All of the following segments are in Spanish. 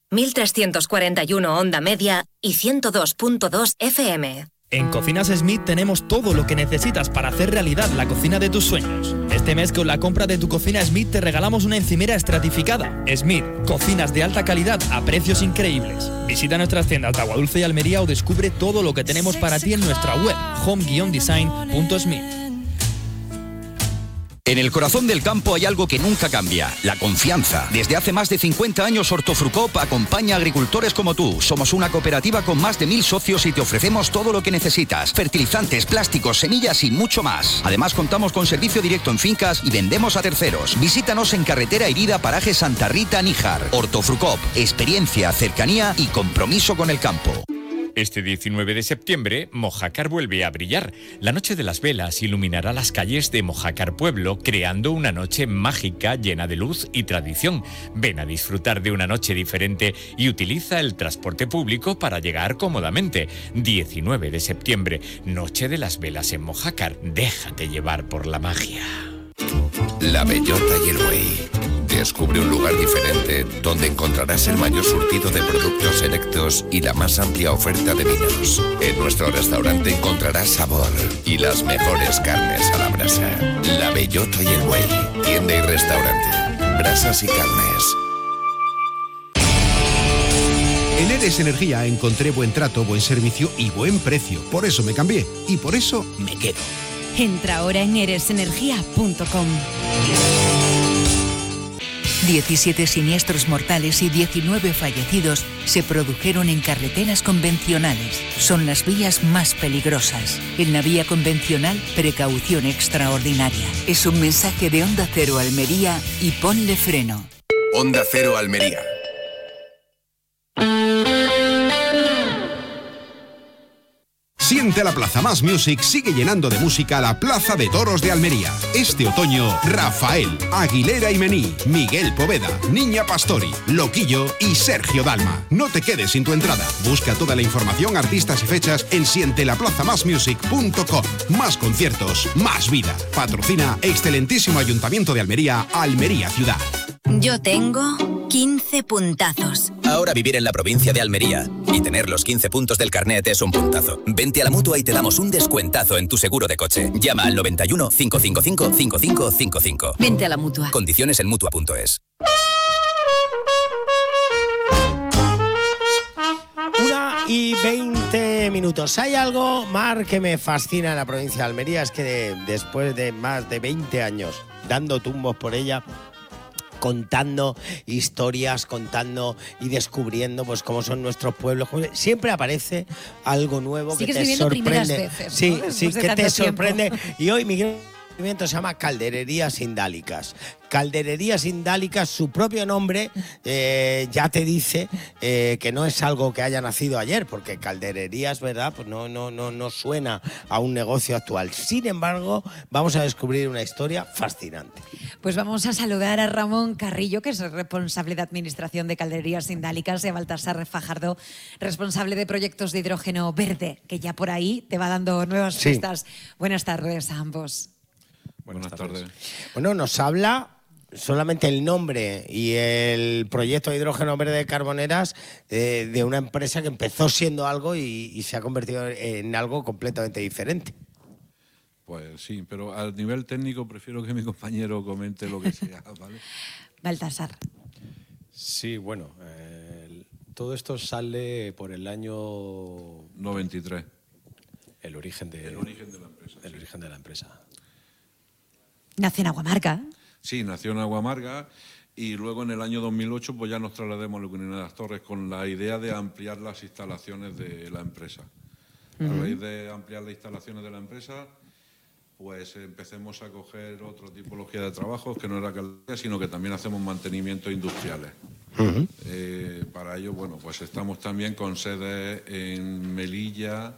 1341 onda media y 102.2 FM. En Cocinas Smith tenemos todo lo que necesitas para hacer realidad la cocina de tus sueños. Este mes con la compra de tu cocina Smith te regalamos una encimera estratificada. Smith, cocinas de alta calidad a precios increíbles. Visita nuestras tiendas de Aguadulce y Almería o descubre todo lo que tenemos para ti en nuestra web home-design.smith. En el corazón del campo hay algo que nunca cambia, la confianza. Desde hace más de 50 años Hortofrucop acompaña a agricultores como tú. Somos una cooperativa con más de 1000 socios y te ofrecemos todo lo que necesitas. Fertilizantes, plásticos, semillas y mucho más. Además contamos con servicio directo en fincas y vendemos a terceros. Visítanos en Carretera Herida, Paraje Santa Rita, Níjar. Hortofrucop, experiencia, cercanía y compromiso con el campo. Este 19 de septiembre, Mojácar vuelve a brillar. La Noche de las Velas iluminará las calles de Mojácar Pueblo, creando una noche mágica llena de luz y tradición. Ven a disfrutar de una noche diferente y utiliza el transporte público para llegar cómodamente. 19 de septiembre, Noche de las Velas en Mojácar. Déjate llevar por la magia. La Bellota y el Buey. Descubre un lugar diferente donde encontrarás el mayor surtido de productos selectos y la más amplia oferta de vinos. En nuestro restaurante encontrarás sabor y las mejores carnes a la brasa. La Bellota y el Buey. Tienda y restaurante. Brasas y carnes. En Eres Energía encontré buen trato, buen servicio y buen precio. Por eso me cambié y por eso me quedo. Entra ahora en eresenergia.com. 17 siniestros mortales y 19 fallecidos se produjeron en carreteras convencionales. Son las vías más peligrosas. En la vía convencional, precaución extraordinaria. Es un mensaje de Onda Cero Almería y ponle freno. Onda Cero Almería. Siente la Plaza Más Music sigue llenando de música la Plaza de Toros de Almería. Este otoño, Rafael, Aguilera y Mení, Miguel Poveda, Niña Pastori, Loquillo y Sergio Dalma. No te quedes sin tu entrada. Busca toda la información, artistas y fechas en sientelaplazamasmusic.com. Más conciertos, más vida. Patrocina excelentísimo Ayuntamiento de Almería, Almería Ciudad. Yo tengo 15 puntazos. Ahora vivir en la provincia de Almería y tener los 15 puntos del carnet es un puntazo. Vente a la Mutua y te damos un descuentazo en tu seguro de coche. Llama al 91 555 5555. Vente a la Mutua. Condiciones en Mutua.es. 1:20. Hay algo, Mar, que me fascina en la provincia de Almería, es que después de más de 20 años dando tumbos por ella, contando historias, contando y descubriendo pues cómo son nuestros pueblos, siempre aparece algo nuevo que te sorprende. Veces, sí, ¿no? sí, que te sorprende. Y hoy mi movimiento se llama Caldererías Indálicas. Caldererías Indálicas, su propio nombre ya te dice que no es algo que haya nacido ayer, porque caldererías, ¿verdad? Pues no suena a un negocio actual. Sin embargo, vamos a descubrir una historia fascinante. Pues vamos a saludar a Ramón Carrillo, que es responsable de Administración de Caldererías Indálicas, y a Baltasar Fajardo, responsable de proyectos de hidrógeno verde, que ya por ahí te va dando nuevas pistas. Buenas tardes a ambos. Buenas tardes. Bueno, nos habla solamente el nombre y el proyecto de hidrógeno verde de Carboneras de una empresa que empezó siendo algo y se ha convertido en algo completamente diferente. Pues sí, pero al nivel técnico prefiero que mi compañero comente lo que sea, ¿vale? Baltasar. Sí, bueno, todo esto sale por el año 93. El origen de la empresa. El origen de la empresa. Nació en Aguamarga. Sí, nació en Aguamarga y luego en el año 2008 pues ya nos trasladamos a Luquinina de las Torres con la idea de ampliar las instalaciones de la empresa. A raíz de ampliar las instalaciones de la empresa, pues empecemos a coger otra tipología de trabajos que no era calidad, sino que también hacemos mantenimientos industriales. Para ello, bueno, pues estamos también con sedes en Melilla.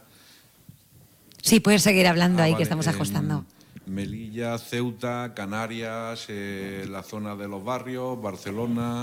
Sí, puedes seguir hablando ahí, que estamos ajustando. Melilla, Ceuta, Canarias, la zona de los barrios, Barcelona.